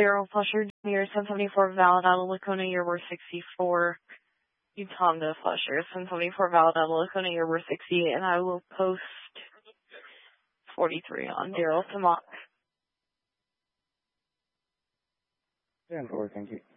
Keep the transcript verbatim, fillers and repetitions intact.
Daryl Flusher Junior seven seventy-four valid out of Lacona, you're worth sixty-four. Utonda Flusher, seven seventy-four valid out of Lacona, you're worth sixty, and I will post forty-three on Daryl Tamak. ten four, thank you.